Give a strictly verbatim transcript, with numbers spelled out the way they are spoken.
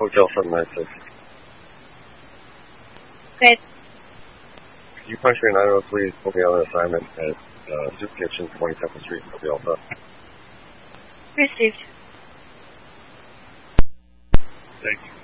Hotel seven nine six. Okay. Could you punch me a nine oh, please? Put me on an assignment at uh, Soup Kitchen, twenty-second Street, I'll be all set. Received. Thank you.